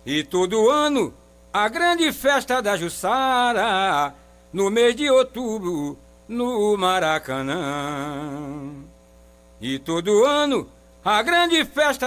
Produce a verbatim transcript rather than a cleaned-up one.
E todo ano a grande festa da Jussara, no mês de outubro, no Maracanã. E todo ano a grande festa